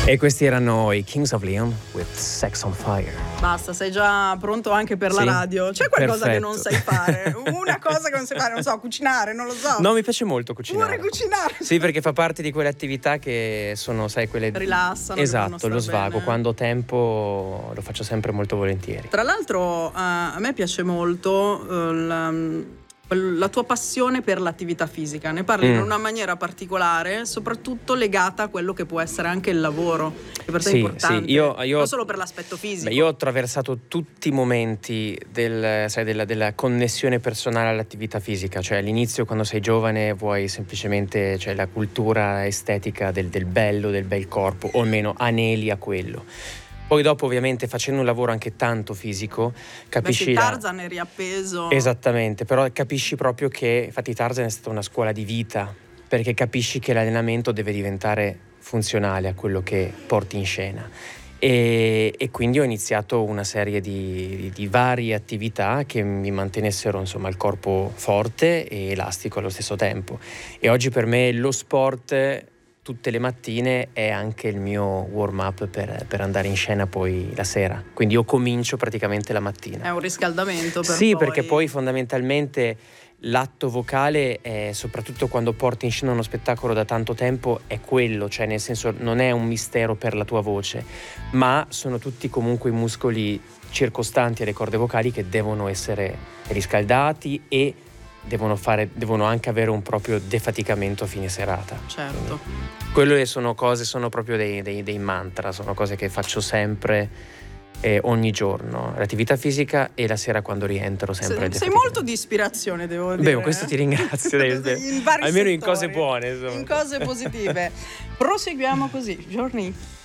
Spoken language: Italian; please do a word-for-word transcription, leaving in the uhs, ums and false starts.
E questi erano i Kings of Leon with Sex on Fire. Basta, sei già pronto anche per Sì? la radio? C'è qualcosa Perfetto. che non sai fare? Una cosa che non sai fare, non so, cucinare, non lo so. No, mi piace molto cucinare. Pure cucinare. Sì, perché fa parte di quelle attività che sono, sai, quelle rilassano. Esatto, lo svago. Bene. Quando ho tempo lo faccio sempre molto volentieri. Tra l'altro, uh, a me piace molto uh, la, la tua passione per l'attività fisica. Ne parli Mm. in una maniera particolare, soprattutto legata a quello che può essere anche il lavoro, che per te Sì, è importante. sì, io- io- non solo per l'aspetto fisico. Beh, io ho attraversato tutti i momenti del, sai, della, della connessione personale all'attività fisica, cioè all'inizio quando sei giovane vuoi semplicemente, cioè, la cultura estetica del, del bello, del bel corpo, o almeno aneli a quello. Poi dopo, ovviamente, facendo un lavoro anche tanto fisico, capisci... Beh, sì, la- Tarzan è riappeso. Esattamente, però capisci proprio che, infatti Tarzan è stata una scuola di vita, perché capisci che l'allenamento deve diventare funzionale a quello che porti in scena. E, e quindi ho iniziato una serie di, di, di varie attività che mi mantenessero, insomma, il corpo forte e elastico allo stesso tempo. E oggi per me lo sport tutte le mattine è anche il mio warm up per, per andare in scena poi la sera. Quindi io comincio praticamente la mattina. È un riscaldamento per Sì, poi... perché poi fondamentalmente l'atto vocale, è, soprattutto quando porti in scena uno spettacolo da tanto tempo, è quello, cioè nel senso non è un mistero per la tua voce, ma sono tutti comunque i muscoli circostanti alle corde vocali che devono essere riscaldati e devono, fare, devono anche avere un proprio defaticamento a fine serata. Certo. Quelle sono cose, sono proprio dei, dei, dei mantra, sono cose che faccio sempre, eh, ogni giorno, l'attività fisica e la sera quando rientro sempre. Sei, il sei defaticamento. molto di ispirazione, devo dire. Beh, questo ti ringrazio, dai, dai. In vari almeno in settori, cose buone, insomma. in cose positive. Proseguiamo così, Journey.